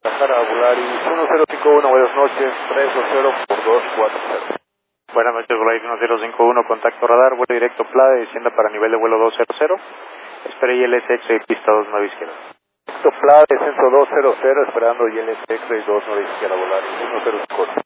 Guadalajara, Volaris 1051, buenas noches, 320 por 240. Buenas noches, Volaris 1051, contacto radar, vuelo directo PLA, descienda para nivel de vuelo 200. Espere ILS y pista 29 izquierda. Directo PLA, descenso 200, esperando ILS 29 izquierda, Volaris 1051.